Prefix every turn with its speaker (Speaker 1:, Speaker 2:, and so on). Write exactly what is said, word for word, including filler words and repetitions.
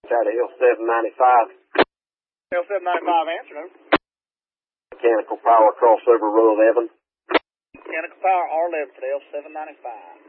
Speaker 1: Out of L seven ninety-five.
Speaker 2: L seven ninety-five answer, over.
Speaker 1: Mechanical power crossover row eleven.
Speaker 2: Mechanical power R eleven for the L seven ninety-five.